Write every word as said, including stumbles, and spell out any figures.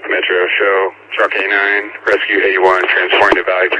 Metro, show truck A nine, rescue A one, transporting to Valley